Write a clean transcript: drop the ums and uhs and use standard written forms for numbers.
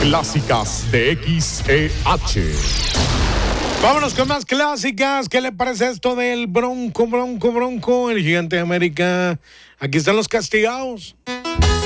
Clásicas de XEH. Vámonos con más clásicas. ¿Qué le parece esto del Bronco, el gigante de América? Aquí están los castigados.